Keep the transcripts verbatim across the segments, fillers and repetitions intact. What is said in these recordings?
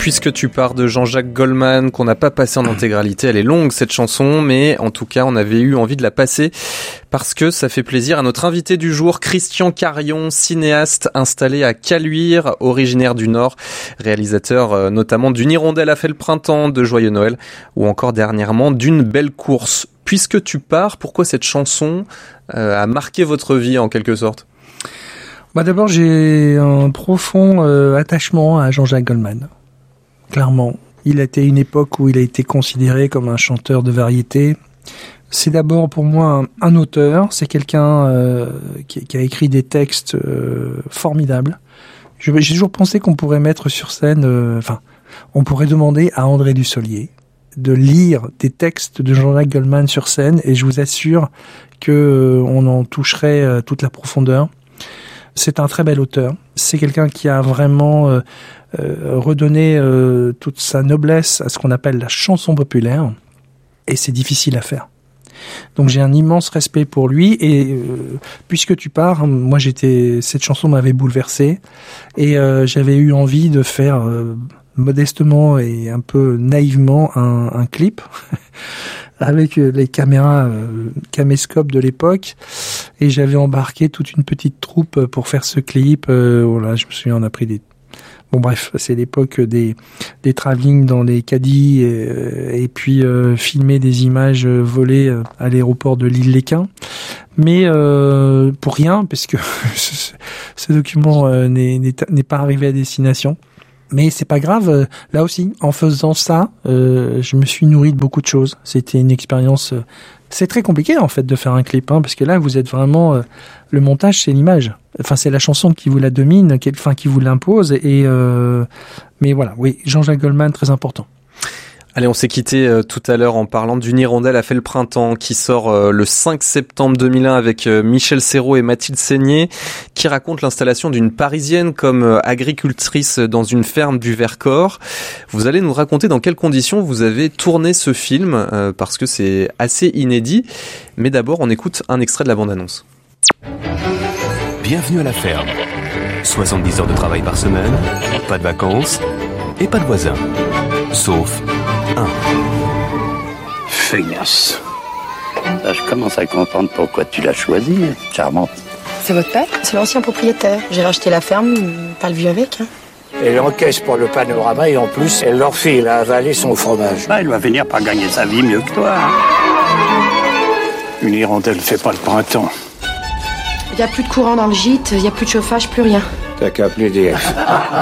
Puisque tu pars de Jean-Jacques Goldman, qu'on n'a pas passé en intégralité. Elle est longue cette chanson, mais en tout cas on avait eu envie de la passer parce que ça fait plaisir à notre invité du jour, Christian Carion, cinéaste installé à Caluire, originaire du Nord, réalisateur euh, notamment d'une Hirondelle a fait le printemps, de Joyeux Noël ou encore dernièrement d'une Belle course. Puisque tu pars, pourquoi cette chanson euh, a marqué votre vie en quelque sorte ? Bah d'abord j'ai un profond euh, attachement à Jean-Jacques Goldman. Clairement. Il a été une époque où il a été considéré comme un chanteur de variété. C'est d'abord pour moi un, un auteur, c'est quelqu'un euh, qui, qui a écrit des textes euh, formidables. Je, j'ai toujours pensé qu'on pourrait mettre sur scène, euh, enfin, on pourrait demander à André Dussolier de lire des textes de Jean-Jacques Goldman sur scène, et je vous assure que euh, on en toucherait euh, toute la profondeur. C'est un très bel auteur. C'est quelqu'un qui a vraiment euh, euh, redonné euh, toute sa noblesse à ce qu'on appelle la chanson populaire. Et c'est difficile à faire. Donc j'ai un immense respect pour lui. Et euh, puisque tu pars, moi j'étais, cette chanson m'avait bouleversé. Et euh, j'avais eu envie de faire euh, modestement et un peu naïvement un, un clip. avec les caméras euh, caméscope de l'époque, et j'avais embarqué toute une petite troupe pour faire ce clip. Euh, voilà, je me souviens, on a pris des... Bon bref, c'est l'époque des des travelling dans les caddies, et, et puis euh, filmer des images volées à l'aéroport de l'Île-les-Quins. Mais euh, pour rien, parce que ce, ce document euh, n'est, n'est, n'est pas arrivé à destination. Mais c'est pas grave, là aussi, en faisant ça, euh, je me suis nourri de beaucoup de choses. C'était une expérience... Euh, c'est très compliqué, en fait, de faire un clip, hein, parce que là, vous êtes vraiment... Euh, le montage, c'est l'image. Enfin, c'est la chanson qui vous la domine, qui, enfin, qui vous l'impose. Et euh, mais voilà, oui, Jean-Jacques Goldman, très important. Allez, on s'est quitté euh, tout à l'heure en parlant d'une Hirondelle a fait le printemps, qui sort euh, le cinq septembre deux mille un avec euh, Michel Serrault et Mathilde Seigné, qui raconte l'installation d'une Parisienne comme euh, agricultrice dans une ferme du Vercors. Vous allez nous raconter dans quelles conditions vous avez tourné ce film, euh, parce que c'est assez inédit. Mais d'abord, on écoute un extrait de la bande-annonce. Bienvenue à la ferme. soixante-dix heures de travail par semaine, pas de vacances et pas de voisins. Sauf un. Feignasse. Là, je commence à comprendre pourquoi tu l'as choisi, charmante. C'est votre père ? C'est l'ancien propriétaire. J'ai racheté la ferme, pas le vieux avec. Hein. Elle encaisse pour le panorama et en plus, elle leur file à avaler son fromage. Bah, elle va finir par gagner sa vie mieux que toi. Hein. Une hirondelle fait pas le printemps. Il n'y a plus de courant dans le gîte, il n'y a plus de chauffage, plus rien. T'as qu'à appeler D F.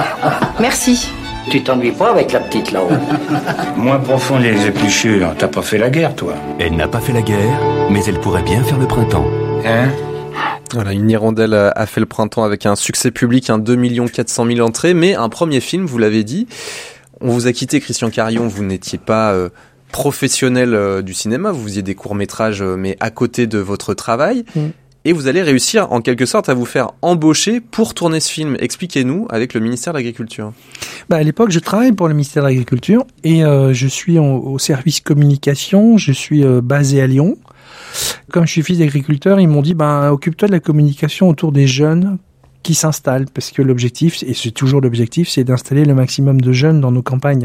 Merci. Tu t'ennuies pas avec la petite là-haut? Moins profond les épluchures. T'as pas fait la guerre, toi? Elle n'a pas fait la guerre, mais elle pourrait bien faire le printemps. Hein? Voilà, une Hirondelle a fait le printemps avec un succès public, un deux millions quatre cent mille entrées, mais un premier film, vous l'avez dit. On vous a quitté, Christian Carion, vous n'étiez pas euh, professionnel euh, du cinéma, vous faisiez des courts-métrages, euh, mais à côté de votre travail. Mm. Et vous allez réussir, en quelque sorte, à vous faire embaucher pour tourner ce film. Expliquez-nous, avec le ministère de l'Agriculture. Bah, à l'époque, je travaille pour le ministère de l'Agriculture et euh, je suis en, au service communication. Je suis euh, basé à Lyon. Comme je suis fils d'agriculteur, ils m'ont dit bah, « occupe-toi de la communication autour des jeunes qui s'installent ». Parce que l'objectif, et c'est toujours l'objectif, c'est d'installer le maximum de jeunes dans nos campagnes.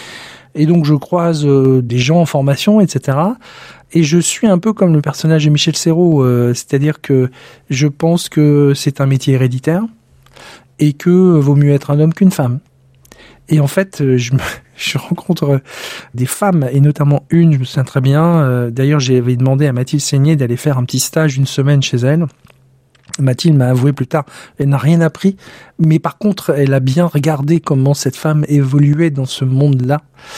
Et donc, je croise euh, des gens en formation, et cetera. Et je suis un peu comme le personnage de Michel Serrault, euh, c'est-à-dire que je pense que c'est un métier héréditaire et que vaut mieux être un homme qu'une femme. Et en fait, je, me, je rencontre des femmes, et notamment une, je me souviens très bien. Euh, d'ailleurs, j'avais demandé à Mathilde Seigné d'aller faire un petit stage d'une semaine chez elle. Mathilde m'a avoué plus tard, elle n'a rien appris, mais par contre, elle a bien regardé comment cette femme évoluait dans ce monde-là.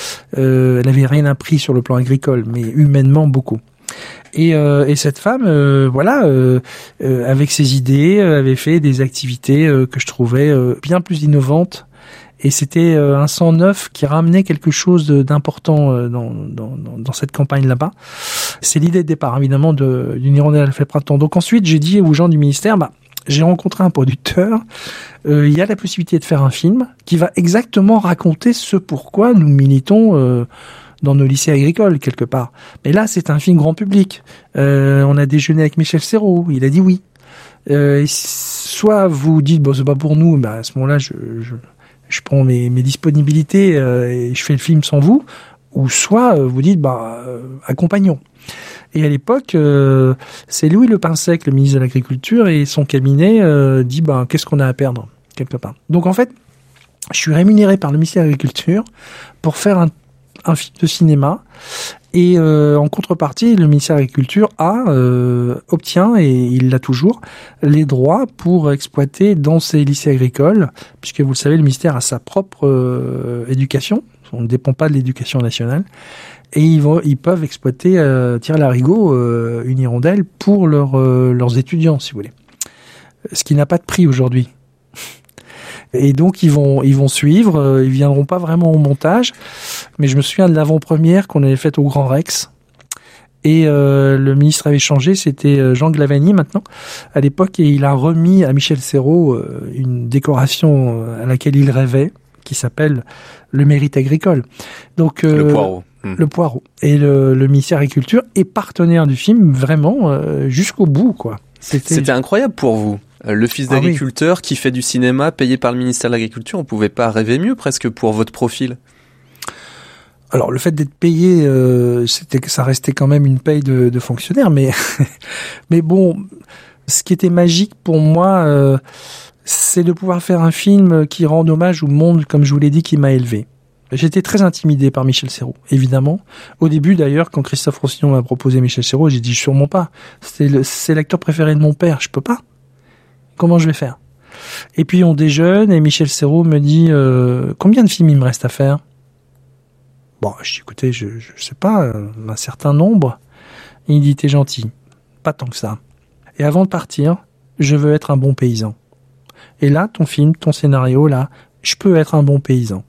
Euh, elle avait rien appris sur le plan agricole, mais humainement beaucoup. Et, euh, et cette femme, euh, voilà, euh, euh, avec ses idées, euh, avait fait des activités euh, que je trouvais euh, bien plus innovantes. Et c'était euh, un sang neuf qui ramenait quelque chose de, d'important euh, dans, dans, dans cette campagne là-bas. C'est l'idée de départ, évidemment, de, d'une Hirondelle a fait le printemps. Donc ensuite, j'ai dit aux gens du ministère, bah, j'ai rencontré un producteur. Euh, il y a la possibilité de faire un film qui va exactement raconter ce pourquoi nous militons euh, dans nos lycées agricoles, quelque part. Mais là, c'est un film grand public. Euh, on a déjeuné avec Michel Serrault. Il a dit oui. Euh, soit vous dites, bon, c'est pas pour nous, bah, à ce moment-là, je... je je prends mes, mes disponibilités euh, et je fais le film sans vous, ou soit euh, vous dites, bah, euh, accompagnons. Et à l'époque, euh, c'est Louis Lepinsec, le ministre de l'Agriculture, et son cabinet euh, dit, bah, qu'est-ce qu'on a à perdre, quelque part. Donc en fait, je suis rémunéré par le ministère de l'Agriculture pour faire un, un film de cinéma. Et euh, en contrepartie, le ministère de l'Agriculture a, euh, obtient, et il l'a toujours, les droits pour exploiter dans ses lycées agricoles, puisque vous le savez, le ministère a sa propre euh, éducation, on ne dépend pas de l'éducation nationale, et ils, vont, ils peuvent exploiter euh, tire-larigot, euh, une hirondelle, pour leur, euh, leurs étudiants, si vous voulez. Ce qui n'a pas de prix aujourd'hui. Et donc ils vont ils vont suivre, euh, ils viendront pas vraiment au montage, mais je me souviens de l'avant-première qu'on avait faite au Grand Rex. Et euh, le ministre avait changé, c'était Jean Glavany maintenant à l'époque, et il a remis à Michel Serrault euh, une décoration à laquelle il rêvait, qui s'appelle le mérite agricole. Donc euh, le poireau. Mmh. Le poireau. Et le, le ministère de l'Agriculture est partenaire du film vraiment euh, jusqu'au bout, quoi. C'était... C'était incroyable pour vous. Le fils d'agriculteur ah oui. qui fait du cinéma payé par le ministère de l'Agriculture, on pouvait pas rêver mieux presque pour votre profil. Alors le fait d'être payé, euh, c'était que ça restait quand même une paye de, de fonctionnaire, mais mais bon, ce qui était magique pour moi, euh, c'est de pouvoir faire un film qui rend hommage au monde, comme je vous l'ai dit, qui m'a élevé. J'étais très intimidé par Michel Serrault, évidemment. Au début, d'ailleurs, quand Christophe Rossillon m'a proposé Michel Serrault, j'ai dit sûrement pas. C'est, le, c'est l'acteur préféré de mon père, je peux pas. Comment je vais faire? Et puis on déjeune et Michel Serrault me dit euh, combien de films il me reste à faire? Bon, je dis écoutez, je, je sais pas, euh, un certain nombre. Et il dit t'es gentil, pas tant que ça. Et avant de partir, je veux être un bon paysan. Et là, ton film, ton scénario, là, je peux être un bon paysan.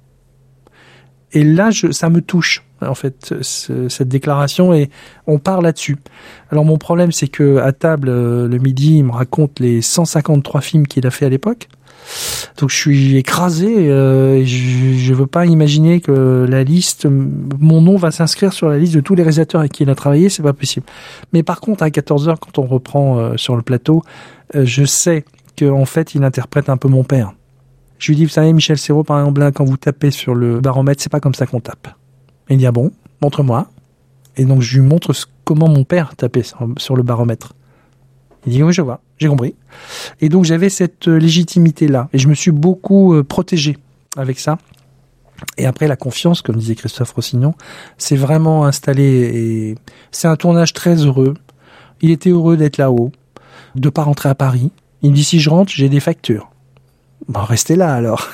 Et là, je, ça me touche, en fait, ce, cette déclaration, et on part là-dessus. Alors, mon problème, c'est que à table, euh, le midi, il me raconte les cent cinquante-trois films qu'il a fait à l'époque. Donc, je suis écrasé, euh, et je, je veux pas imaginer que la liste, mon nom va s'inscrire sur la liste de tous les réalisateurs avec qui il a travaillé, c'est pas possible. Mais par contre, à quatorze heures, quand on reprend euh, sur le plateau, euh, je sais qu'en fait, il interprète un peu mon père. Je lui dis, vous savez, Michel Serrault, par exemple, là, quand vous tapez sur le baromètre, c'est pas comme ça qu'on tape. Il dit, ah bon, montre-moi. Et donc, je lui montre ce, comment mon père tapait sur, sur le baromètre. Il dit, oui, je vois, j'ai compris. Et donc, j'avais cette légitimité-là. Et je me suis beaucoup euh, protégé avec ça. Et après, la confiance, comme disait Christophe Rossillon, s'est vraiment installée. Et c'est un tournage très heureux. Il était heureux d'être là-haut, de pas rentrer à Paris. Il me dit, si je rentre, j'ai des factures. Bon, restez là alors.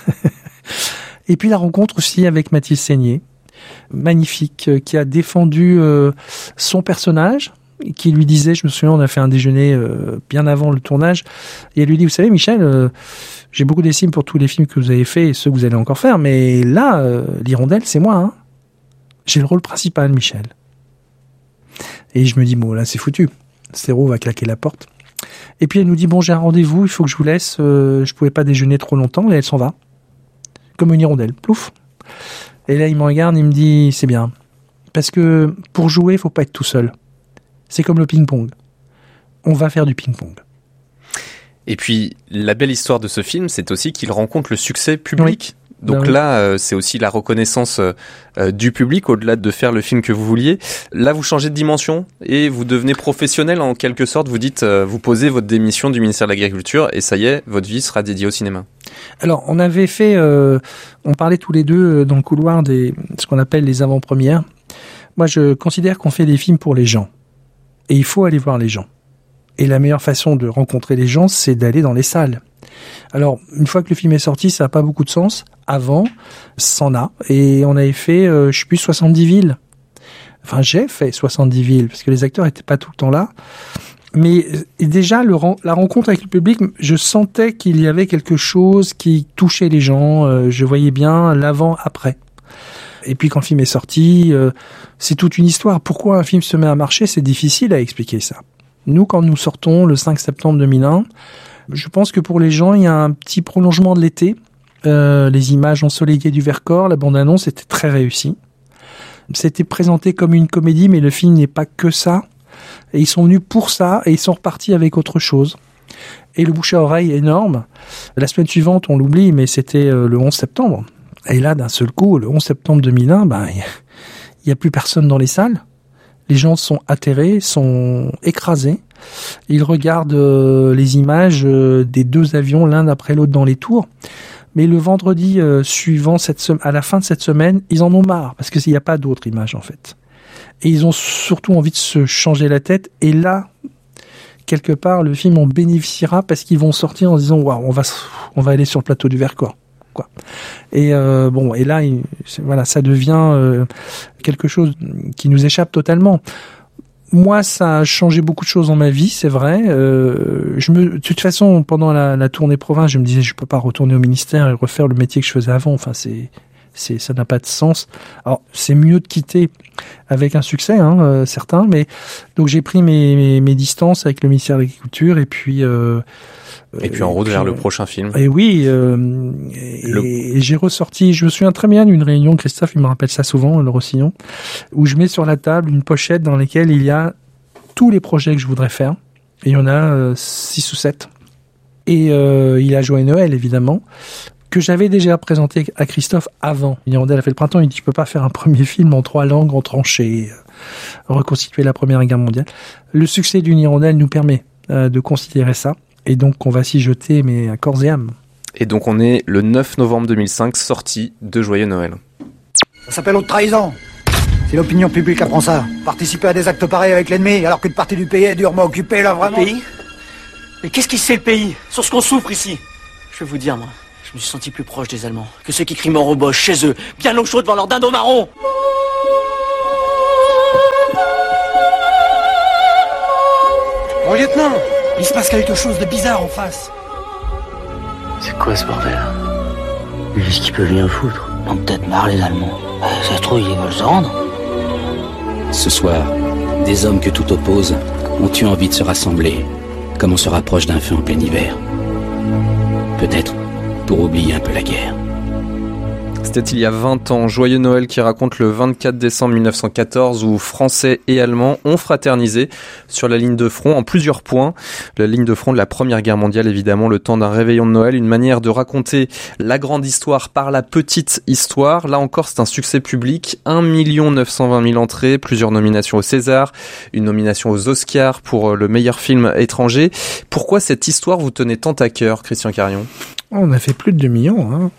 Et puis la rencontre aussi avec Mathilde Seigné, magnifique, qui a défendu euh, son personnage, qui lui disait, je me souviens, on a fait un déjeuner euh, bien avant le tournage, et elle lui dit, vous savez Michel, euh, j'ai beaucoup d'estime pour tous les films que vous avez faits et ceux que vous allez encore faire, mais là, euh, l'Hirondelle, c'est moi. Hein. J'ai le rôle principal, Michel. Et je me dis, bon là c'est foutu, Serrault va claquer la porte. Et puis elle nous dit, bon, j'ai un rendez-vous, il faut que je vous laisse, euh, je pouvais pas déjeuner trop longtemps, et elle s'en va. Comme une hirondelle, plouf. Et là, il me regarde, il me dit, c'est bien. Parce que pour jouer, il faut pas être tout seul. C'est comme le ping-pong. On va faire du ping-pong. Et puis, la belle histoire de ce film, c'est aussi qu'il rencontre le succès public. Oui. Donc ben là, euh, c'est aussi la reconnaissance euh, du public, au-delà de faire le film que vous vouliez. Là, vous changez de dimension et vous devenez professionnel en quelque sorte. Vous dites, euh, vous posez votre démission du ministère de l'Agriculture et ça y est, votre vie sera dédiée au cinéma. Alors, on avait fait, euh, on parlait tous les deux dans le couloir des ce qu'on appelle les avant-premières. Moi, je considère qu'on fait des films pour les gens et il faut aller voir les gens. Et la meilleure façon de rencontrer les gens, c'est d'aller dans les salles. Alors, une fois que le film est sorti, ça n'a pas beaucoup de sens. Avant, c'en a. Et on avait fait, euh, je sais plus, soixante-dix villes. Enfin, j'ai fait soixante-dix villes, parce que les acteurs étaient pas tout le temps là. Mais et déjà, le, la rencontre avec le public, je sentais qu'il y avait quelque chose qui touchait les gens. Euh, je voyais bien l'avant-après. Et puis, quand le film est sorti, euh, c'est toute une histoire. Pourquoi un film se met à marcher, c'est difficile à expliquer ça. Nous, quand nous sortons le cinq septembre deux mille un, je pense que pour les gens, il y a un petit prolongement de l'été. Euh, les images ensoleillées du Vercors, la bande-annonce était très réussie. C'était présenté comme une comédie, mais le film n'est pas que ça. Et ils sont venus pour ça, et ils sont repartis avec autre chose. Et le bouche à oreille énorme. La semaine suivante, on l'oublie, mais c'était euh, le onze septembre. Et là, d'un seul coup, le onze septembre deux mille un, ben, il n'y a plus personne dans les salles. Les gens sont atterrés, sont écrasés. Ils regardent euh, les images euh, des deux avions l'un après l'autre dans les tours. Mais le vendredi euh, suivant, cette se- à la fin de cette semaine, ils en ont marre parce qu'il n'y a pas d'autres images en fait. Et ils ont surtout envie de se changer la tête. Et là, quelque part, le film en bénéficiera parce qu'ils vont sortir en se disant waouh, on va on va aller sur le plateau du Vercors, quoi. Et euh, bon, et là, il, voilà, ça devient euh, quelque chose qui nous échappe totalement. Moi, ça a changé beaucoup de choses dans ma vie, c'est vrai. Euh, je me, de toute façon, pendant la, la tournée province, je me disais, je peux pas retourner au ministère et refaire le métier que je faisais avant. Enfin, c'est, c'est, ça n'a pas de sens. Alors, c'est mieux de quitter avec un succès, hein, euh, certain. Mais donc, j'ai pris mes, mes, mes distances avec le ministère de l'Agriculture et puis. Euh, Et puis en route vers le prochain film. Et oui, euh, et, Le... et j'ai ressorti, je me souviens très bien d'une réunion, Christophe, il me rappelle ça souvent, le Rossillon, où je mets sur la table une pochette dans laquelle il y a tous les projets que je voudrais faire. Et il y en a euh, six ou sept. Et euh, il a Joyeux Noël, évidemment, que j'avais déjà présenté à Christophe avant. Hirondelle a fait le printemps, il dit, je peux pas faire un premier film en trois langues, en tranchées, euh, reconstituer la Première Guerre mondiale. Le succès d'une Hirondelle nous permet euh, de considérer ça. Et donc, on va s'y jeter, mais à corps et âme. Et donc, on est le neuf novembre deux mille cinq, sortie de Joyeux Noël. Ça s'appelle haute trahison. Si l'opinion publique apprend ça, participer à des actes pareils avec l'ennemi, alors qu'une partie du pays est durement occupée, là, vraiment... Le pays ? Mais qu'est-ce qui sait le pays ? Sur ce qu'on souffre ici ? Je vais vous dire, moi, je me suis senti plus proche des Allemands que ceux qui crient mort aux Boches chez eux, bien au chaud devant leur dindon marron. Mon lieutenant, il se passe quelque chose de bizarre en face. C'est quoi ce bordel? Lui, est-ce qu'il peut bien foutre? On peut-être marre les Allemands. Euh, ça se trouve, ils veulent se rendre. Ce soir, des hommes que tout oppose ont eu envie de se rassembler, comme on se rapproche d'un feu en plein hiver. Peut-être pour oublier un peu la guerre. C'était il y a vingt ans, Joyeux Noël qui raconte le vingt-quatre décembre mille neuf cent quatorze où Français et Allemands ont fraternisé sur la ligne de front en plusieurs points. La ligne de front de la Première Guerre mondiale, évidemment, le temps d'un réveillon de Noël, une manière de raconter la grande histoire par la petite histoire. Là encore, c'est un succès public, un million neuf cent vingt mille entrées, plusieurs nominations au César, une nomination aux Oscars pour le meilleur film étranger. Pourquoi cette histoire vous tenait tant à cœur, Christian Carion ? On a fait plus de deux millions, hein.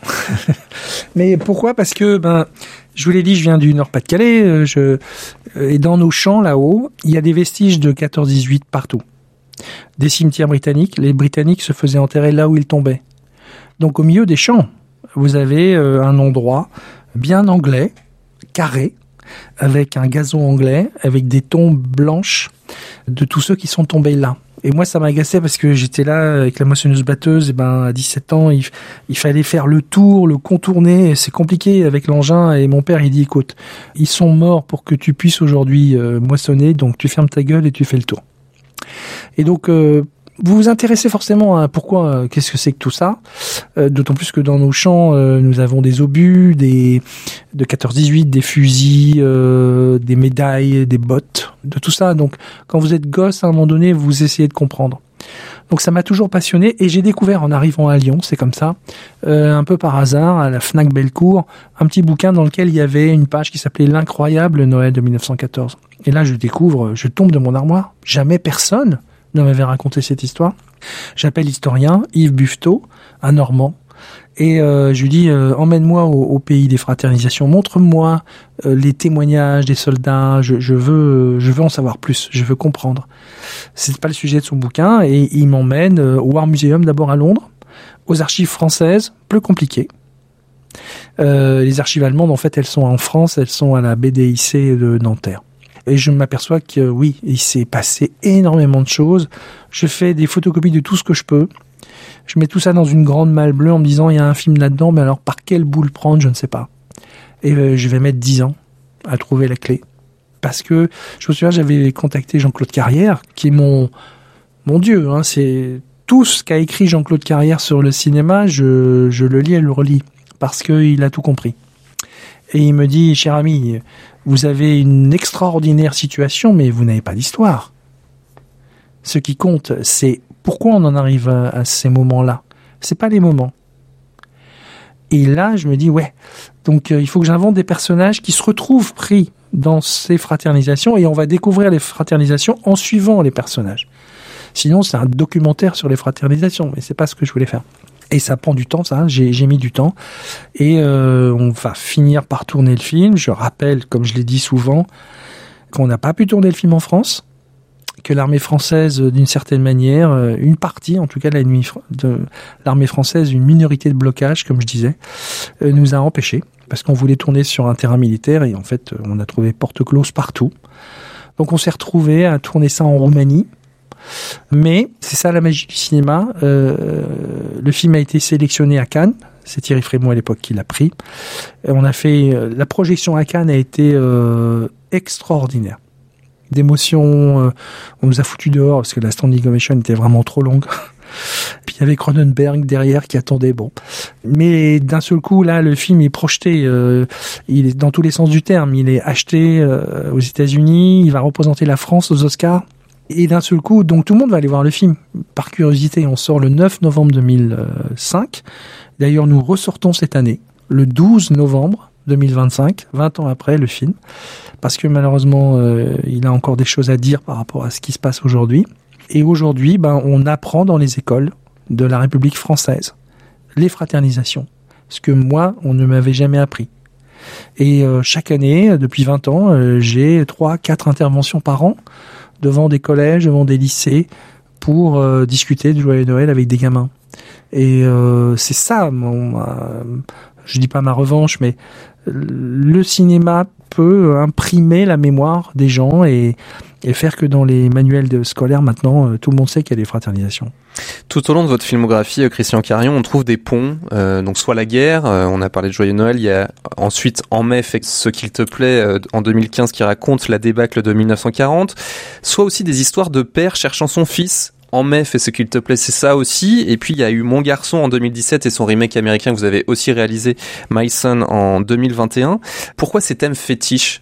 Mais pourquoi ? Parce que, ben, je vous l'ai dit, je viens du Nord-Pas-de-Calais, je, et dans nos champs là-haut, il y a des vestiges de quatorze dix-huit partout. Des cimetières britanniques, les Britanniques se faisaient enterrer là où ils tombaient. Donc au milieu des champs, vous avez euh, un endroit bien anglais, carré, avec un gazon anglais, avec des tombes blanches de tous ceux qui sont tombés là. Et moi, ça m'agaçait parce que j'étais là avec la moissonneuse batteuse, et ben, à dix-sept ans, il, il fallait faire le tour, le contourner, et c'est compliqué avec l'engin, et mon père, il dit, écoute, ils sont morts pour que tu puisses aujourd'hui euh, moissonner, donc tu fermes ta gueule et tu fais le tour. Et donc, euh, vous vous intéressez forcément à pourquoi, euh, qu'est-ce que c'est que tout ça, euh, d'autant plus que dans nos champs, euh, nous avons des obus, des de quatorze dix-huit, des fusils, euh, des médailles, des bottes, de tout ça. Donc, quand vous êtes gosse, à un moment donné, vous essayez de comprendre. Donc, ça m'a toujours passionné et j'ai découvert en arrivant à Lyon, c'est comme ça, euh, un peu par hasard, à la Fnac Bellecour, un petit bouquin dans lequel il y avait une page qui s'appelait L'incroyable Noël de mille neuf cent quatorze. Et là, je découvre, je tombe de mon armoire. Jamais personne ne m'avait raconté cette histoire. J'appelle l'historien Yves Buffetot, un Normand, et euh, je lui dis euh, emmène-moi au, au pays des fraternisations, montre-moi euh, les témoignages des soldats, je, je veux, je veux en savoir plus, je veux comprendre. C'est pas le sujet de son bouquin, et il m'emmène euh, au War Museum d'abord à Londres, aux archives françaises, plus compliquées. Euh, les archives allemandes, en fait, elles sont en France, elles sont à la B D I C de Nanterre. Et je m'aperçois que oui, il s'est passé énormément de choses. Je fais des photocopies de tout ce que je peux. Je mets tout ça dans une grande malle bleue en me disant il y a un film là-dedans, mais alors par quelle boule prendre, je ne sais pas. Et euh, je vais mettre dix ans à trouver la clé. Parce que je me souviens, j'avais contacté Jean-Claude Carrière, qui est mon, mon dieu, hein, c'est tout ce qu'a écrit Jean-Claude Carrière sur le cinéma, je, je le lis et le relis. Parce qu'il a tout compris. Et il me dit, cher ami, vous avez une extraordinaire situation, mais vous n'avez pas d'histoire. Ce qui compte, c'est pourquoi on en arrive à, à ces moments-là? C'est pas les moments. Et là, je me dis, ouais, donc euh, il faut que j'invente des personnages qui se retrouvent pris dans ces fraternisations, et on va découvrir les fraternisations en suivant les personnages. Sinon, c'est un documentaire sur les fraternisations, mais c'est pas ce que je voulais faire. Et ça prend du temps, ça, j'ai, j'ai mis du temps. Et euh, on va finir par tourner le film. Je rappelle, comme je l'ai dit souvent, qu'on n'a pas pu tourner le film en France, que l'armée française, d'une certaine manière, une partie, en tout cas la nuit de l'armée française, une minorité de blocage, comme je disais, nous a empêchés, parce qu'on voulait tourner sur un terrain militaire, et en fait, on a trouvé porte close partout. Donc on s'est retrouvés à tourner ça en Roumanie. Mais c'est ça la magie du cinéma. Euh, le film a été sélectionné à Cannes. C'est Thierry Frémaux à l'époque qui l'a pris. Et on a fait la projection à Cannes a été euh, extraordinaire. D'émotions, euh, on nous a foutu dehors parce que la standing ovation était vraiment trop longue. Puis il y avait Cronenberg derrière qui attendait. Bon, mais d'un seul coup là, le film est projeté. Euh, il est dans tous les sens du terme. Il est acheté euh, aux États-Unis. Il va représenter la France aux Oscars. Et d'un seul coup, donc tout le monde va aller voir le film. Par curiosité, on sort le neuf novembre deux mille cinq. D'ailleurs, nous ressortons cette année, le douze novembre deux mille vingt-cinq, vingt ans après le film, parce que malheureusement, euh, il a encore des choses à dire par rapport à ce qui se passe aujourd'hui. Et aujourd'hui, ben, on apprend dans les écoles de la République française les fraternisations, ce que moi, on ne m'avait jamais appris. Et euh, chaque année, depuis vingt ans, euh, j'ai trois, quatre interventions par an devant des collèges, devant des lycées, pour euh, discuter du Joyeux Noël avec des gamins. Et euh, c'est ça, mon, euh, je dis pas ma revanche, mais le cinéma peut imprimer la mémoire des gens et, et faire que dans les manuels de scolaires, maintenant, tout le monde sait qu'il y a des fraternisations. Tout au long de votre filmographie, Christian Carion, on trouve des ponts, euh, donc soit la guerre, euh, on a parlé de Joyeux Noël, il y a ensuite En mai, fait ce qu'il te plaît, euh, en deux mille quinze, qui raconte la débâcle de mille neuf cent quarante, soit aussi des histoires de père cherchant son fils. En mai, fait ce qu'il te plaît, c'est ça aussi. Et puis il y a eu Mon garçon en deux mille dix-sept et son remake américain que vous avez aussi réalisé, My Son, en deux mille vingt et un. Pourquoi ces thèmes fétiches?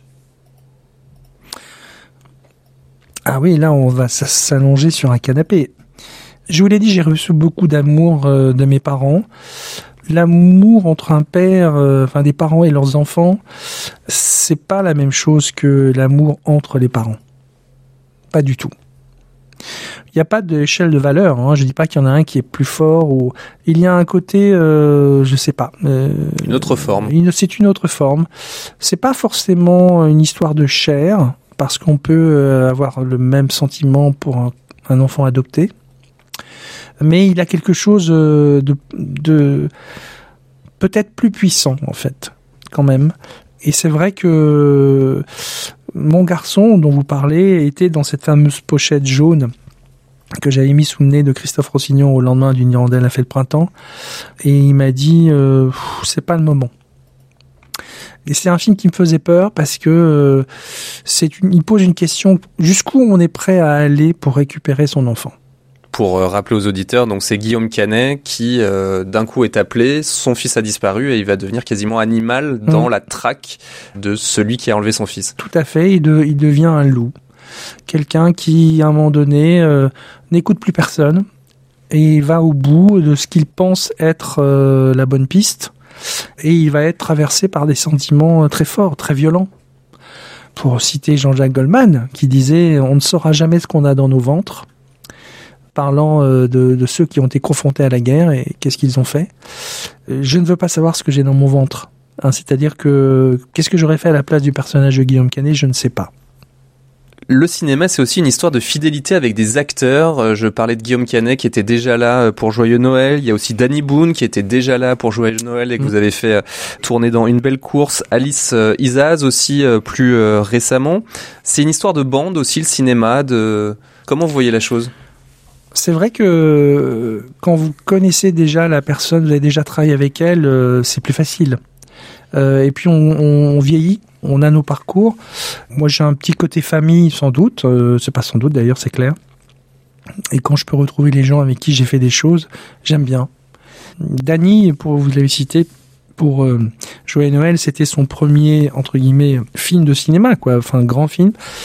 Ah oui, là on va s'allonger sur un canapé. Je vous l'ai dit, j'ai reçu beaucoup d'amour euh, de mes parents. L'amour entre un père, euh, enfin des parents et leurs enfants, c'est pas la même chose que l'amour entre les parents. Pas du tout. Il n'y a pas d'échelle de valeur. Hein. Je dis pas qu'il y en a un qui est plus fort ou il y a un côté, euh, je sais pas. Euh, une autre forme. Une, c'est une autre forme. C'est pas forcément une histoire de chair parce qu'on peut euh, avoir le même sentiment pour un, un enfant adopté. Mais il a quelque chose de, de peut-être plus puissant en fait, quand même. Et c'est vrai que Mon garçon, dont vous parlez, était dans cette fameuse pochette jaune que j'avais mis sous le nez de Christophe Rossignon au lendemain d'une hirondelle a fait le printemps. Et il m'a dit, euh, c'est pas le moment. Et c'est un film qui me faisait peur parce que euh, c'est une, il pose une question, jusqu'où on est prêt à aller pour récupérer son enfant? Pour euh, rappeler aux auditeurs, donc c'est Guillaume Canet qui euh, d'un coup est appelé, son fils a disparu et il va devenir quasiment animal dans mmh. la traque de celui qui a enlevé son fils. Tout à fait, il, de, il devient un loup. Quelqu'un qui, à un moment donné, euh, n'écoute plus personne et va au bout de ce qu'il pense être euh, la bonne piste et il va être traversé par des sentiments très forts, très violents. Pour citer Jean-Jacques Goldman, qui disait « On ne saura jamais ce qu'on a dans nos ventres », parlant de, de ceux qui ont été confrontés à la guerre et qu'est-ce qu'ils ont fait. Je ne veux pas savoir ce que j'ai dans mon ventre. Hein, c'est-à-dire que qu'est-ce que j'aurais fait à la place du personnage de Guillaume Canet, je ne sais pas. Le cinéma, c'est aussi une histoire de fidélité avec des acteurs. Je parlais de Guillaume Canet qui était déjà là pour Joyeux Noël. Il y a aussi Danny Boone qui était déjà là pour Joyeux Noël et que mmh. vous avez fait tourner dans Une belle course. Alice Isaz aussi plus récemment. C'est une histoire de bande aussi, le cinéma. De Comment vous voyez la chose ? C'est vrai que quand vous connaissez déjà la personne, vous avez déjà travaillé avec elle, euh, c'est plus facile. Euh, et puis on, on vieillit, on a nos parcours. Moi j'ai un petit côté famille sans doute, euh, c'est pas sans doute d'ailleurs, c'est clair. Et quand je peux retrouver les gens avec qui j'ai fait des choses, j'aime bien. Danny, pour vous l'avez cité, pour euh, Joyeux Noël, c'était son premier entre guillemets film de cinéma, quoi, enfin grand film.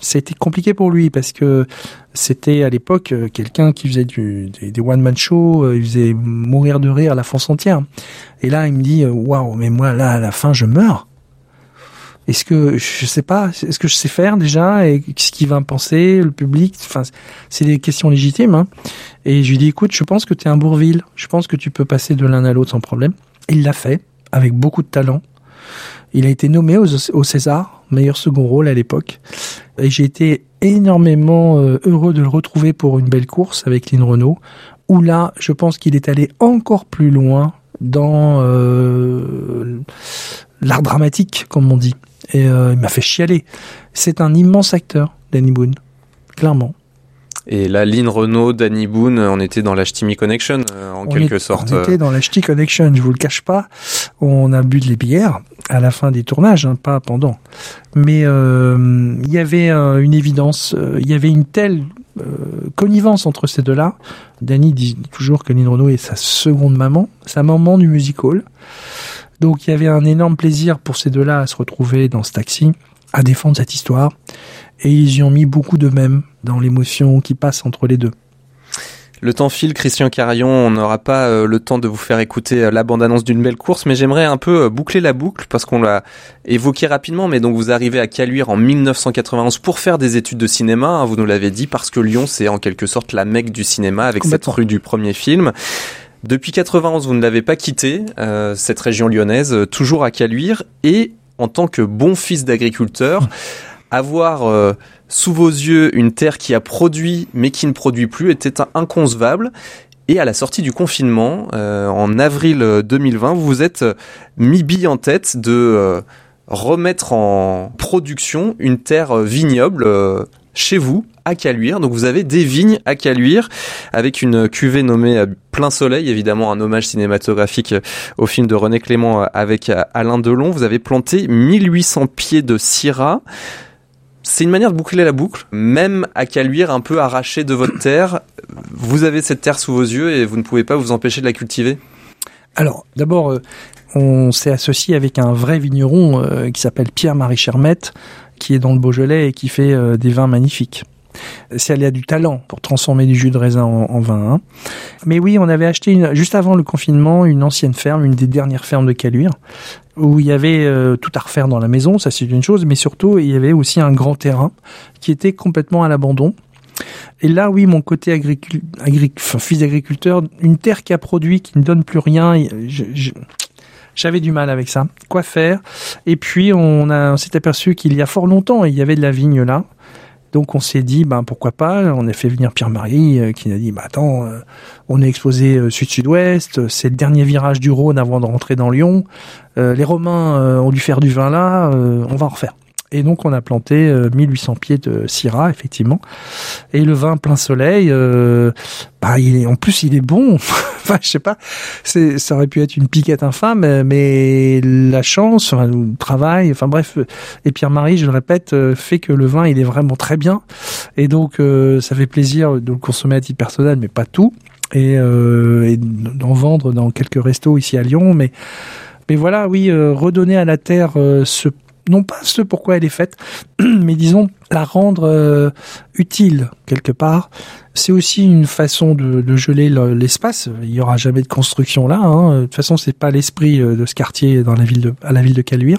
c'était compliqué pour lui parce que c'était à l'époque quelqu'un qui faisait du, des, des one-man shows, il faisait mourir de rire à la France entière. Et là, il me dit, waouh, mais moi, là, à la fin, je meurs. Est-ce que, je sais pas, est-ce que je sais faire déjà, et ce qu'il va me penser, le public, enfin, c'est des questions légitimes, hein. Et je lui dis, écoute, je pense que tu es un Bourvil, je pense que tu peux passer de l'un à l'autre sans problème. Il l'a fait, avec beaucoup de talent. Il a été nommé au, au César, meilleur second rôle à l'époque. Et j'ai été énormément euh, heureux de le retrouver pour une belle course avec Lynn Renaud, où là, je pense qu'il est allé encore plus loin dans euh, l'art dramatique, comme on dit. Et euh, il m'a fait chialer. C'est un immense acteur, Danny Boone, clairement. Et là, Lynn Renaud, Danny Boone, on était dans la Ch'ti Connection, euh, en on quelque est, sorte. On était dans la Ch'ti Connection, je vous le cache pas. On a bu de les bières à la fin des tournages, hein, pas pendant. Mais il euh, y avait euh, une évidence, il euh, y avait une telle euh, connivence entre ces deux-là. Danny dit toujours que Lynn Renaud est sa seconde maman, sa maman du musical. Donc il y avait un énorme plaisir pour ces deux-là à se retrouver dans ce taxi, à défendre cette histoire. Et ils y ont mis beaucoup d'eux-mêmes dans l'émotion qui passe entre les deux. Le temps file, Christian Carion, on n'aura pas euh, le temps de vous faire écouter euh, la bande-annonce d'une belle course, mais j'aimerais un peu euh, boucler la boucle, parce qu'on l'a évoqué rapidement, mais donc vous arrivez à Caluire en dix-neuf cent quatre-vingt-onze pour faire des études de cinéma, hein, vous nous l'avez dit, parce que Lyon, c'est en quelque sorte la Mecque du cinéma, avec cette rue du premier film. Depuis quatre-vingt-onze, vous ne l'avez pas quitté, euh, cette région lyonnaise, euh, toujours à Caluire, et en tant que bon fils d'agriculteur, avoir euh, sous vos yeux une terre qui a produit mais qui ne produit plus était inconcevable. Et à la sortie du confinement, euh, en avril deux mille vingt, vous vous êtes mis bille en tête de euh, remettre en production une terre vignoble euh, chez vous, à Caluire. Donc vous avez des vignes à Caluire avec une cuvée nommée Plein Soleil, évidemment un hommage cinématographique au film de René Clément avec Alain Delon. Vous avez planté mille huit cents pieds de syrah. C'est une manière de boucler la boucle, même à Caluire, un peu arraché de votre terre. Vous avez cette terre sous vos yeux et vous ne pouvez pas vous empêcher de la cultiver. Alors, d'abord, euh, on s'est associé avec un vrai vigneron euh, qui s'appelle Pierre-Marie Chermette, qui est dans le Beaujolais et qui fait euh, des vins magnifiques. C'est elle a du talent pour transformer du jus de raisin en, en vin. Hein. Mais oui, on avait acheté une, juste avant le confinement une ancienne ferme, une des dernières fermes de Caluire, où il y avait euh, tout à refaire dans la maison, ça c'est une chose, mais surtout il y avait aussi un grand terrain qui était complètement à l'abandon. Et là, oui, mon côté agricul... Agric... enfin, fils d'agriculteur, une terre qui a produit, qui ne donne plus rien, je, je... j'avais du mal avec ça. Quoi faire ? Et puis on, a, on s'est aperçu qu'il y a fort longtemps, il y avait de la vigne là. Donc on s'est dit, ben pourquoi pas, on a fait venir Pierre-Marie euh, qui a dit, bah attends, euh, on est exposé euh, sud-sud-ouest, c'est le dernier virage du Rhône avant de rentrer dans Lyon, euh, les Romains euh, ont dû faire du vin là, euh, on va en refaire. Et donc on a planté euh, mille huit cents pieds de syrah, effectivement. Et le vin Plein Soleil, euh, bah il est, en plus il est bon. Enfin je sais pas, c'est, ça aurait pu être une piquette infâme, mais la chance, enfin, le travail, enfin bref. Et Pierre-Marie, je le répète, fait que le vin il est vraiment très bien. Et donc euh, ça fait plaisir de le consommer à titre personnel, mais pas tout. Et, euh, et d'en vendre dans quelques restos ici à Lyon. Mais mais voilà, oui, euh, redonner à la terre euh, ce non pas ce pourquoi elle est faite, mais disons la rendre euh, utile quelque part. C'est aussi une façon de, de geler l'espace. Il y aura jamais de construction là. Hein. De toute façon, c'est pas l'esprit de ce quartier dans la ville de, à la ville de Caluire.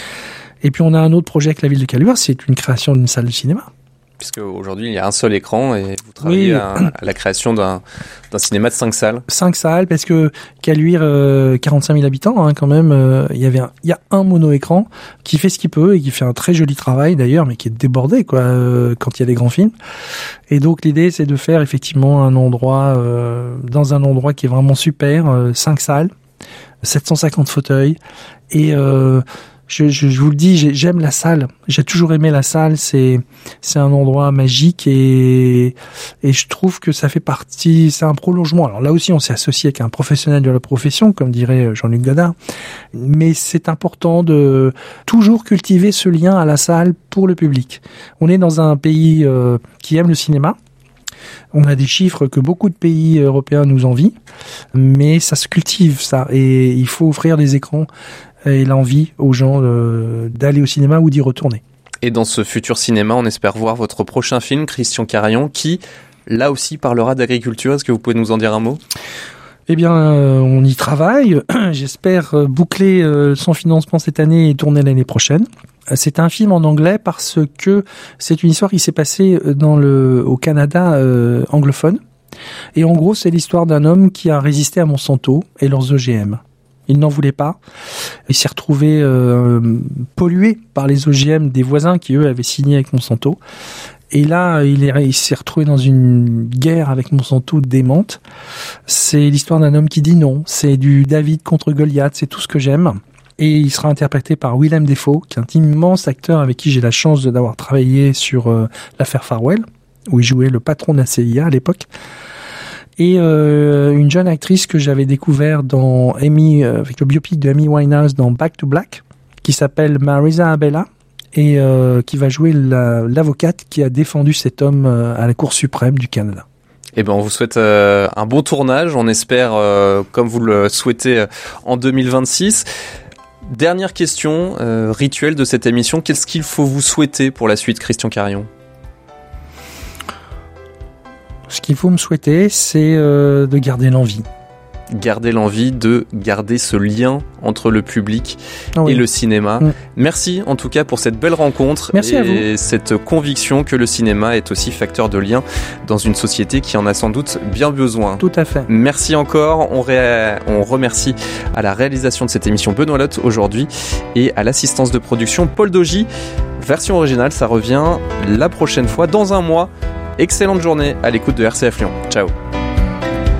Et puis on a un autre projet avec la ville de Caluire, c'est une création d'une salle de cinéma. Puisque aujourd'hui il y a un seul écran et vous travaillez oui. à, à la création d'un, d'un cinéma de cinq salles. Cinq salles, parce que Caluire, euh, quarante-cinq mille habitants hein, quand même. Euh, il y avait, un, il y a un mono-écran qui fait ce qu'il peut et qui fait un très joli travail d'ailleurs, mais qui est débordé quoi euh, quand il y a des grands films. Et donc l'idée c'est de faire effectivement un endroit euh, dans un endroit qui est vraiment super, euh, cinq salles, sept cent cinquante fauteuils et euh, Je, je, je vous le dis, j'aime la salle. J'ai toujours aimé la salle. C'est, c'est un endroit magique et, et je trouve que ça fait partie, c'est un prolongement. Alors là aussi, on s'est associé avec un professionnel de la profession, comme dirait Jean-Luc Godard. Mais c'est important de toujours cultiver ce lien à la salle pour le public. On est dans un pays euh, qui aime le cinéma. On a des chiffres que beaucoup de pays européens nous envient, mais ça se cultive, ça. Et il faut offrir des écrans et l'envie aux gens de, d'aller au cinéma ou d'y retourner. Et dans ce futur cinéma, on espère voir votre prochain film, Christian Carion, qui, là aussi, parlera d'agriculture. Est-ce que vous pouvez nous en dire un mot ? Eh bien, euh, on y travaille. J'espère euh, boucler euh, son financement cette année et tourner l'année prochaine. C'est un film en anglais parce que c'est une histoire qui s'est passée dans le, au Canada euh, anglophone. Et en gros, c'est l'histoire d'un homme qui a résisté à Monsanto et leurs O G M. Il n'en voulait pas. Il s'est retrouvé euh, pollué par les O G M des voisins qui, eux, avaient signé avec Monsanto. Et là, il, est, il s'est retrouvé dans une guerre avec Monsanto démente. C'est l'histoire d'un homme qui dit non. C'est du David contre Goliath. C'est tout ce que j'aime. Et il sera interprété par Willem Dafoe, qui est un immense acteur avec qui j'ai la chance d'avoir travaillé sur euh, l'affaire Farwell, où il jouait le patron de la C I A à l'époque. Et euh, une jeune actrice que j'avais découvert dans Amy, euh, avec le biopic de Amy Winehouse dans Back to Black, qui s'appelle Marisa Abela, et euh, qui va jouer la, l'avocate qui a défendu cet homme euh, à la Cour suprême du Canada. Eh ben, on vous souhaite euh, un bon tournage. On espère, euh, comme vous le souhaitez, euh, en deux mille vingt-six. Dernière question, euh, rituelle de cette émission. Qu'est-ce qu'il faut vous souhaiter pour la suite, Christian Carion ? Ce qu'il faut me souhaiter, c'est euh, de garder l'envie. Garder l'envie de garder ce lien entre le public ah oui. et le cinéma. Mmh. Merci en tout cas pour cette belle rencontre. Merci et à vous. Cette conviction que le cinéma est aussi facteur de lien dans une société qui en a sans doute bien besoin. Tout à fait. Merci encore. On, ré... On remercie à la réalisation de cette émission Benoît Lotte aujourd'hui et à l'assistance de production Paul Dogy. Version originale, ça revient la prochaine fois dans un mois. Excellente journée à l'écoute de R C F Lyon. Ciao.